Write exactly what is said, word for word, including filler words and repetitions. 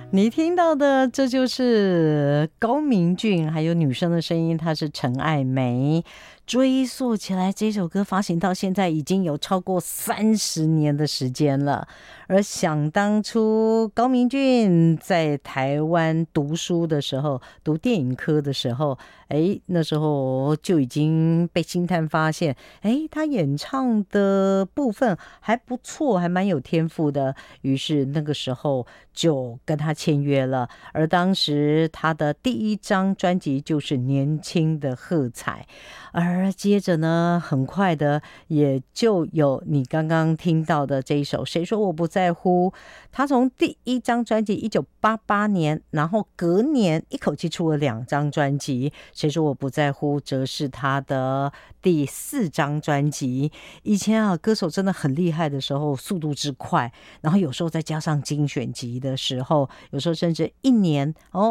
你听到的这就是高明俊，还有女生的声音，她是陈爱梅。追溯起来，这首歌发行到现在已经有超过三十年的时间了。而想当初，高明俊在台湾读书的时候，读电影科的时候，哎，那时候就已经被星探发现，哎，他演唱的部分还不错，还蛮有天赋的。于是那个时候就跟他签约了。而当时他的第一张专辑就是《年轻的喝彩》。而接着呢，很快的也就有你刚刚听到的这一首《谁说我不在乎》。他从第一张专辑一九八八年，然后隔年一口气出了两张专辑，《谁说我不在乎》则是他的第四张专辑。以前啊，歌手真的很厉害的时候，速度之快，然后有时候再加上精选集的时候，有时候甚至一年哦。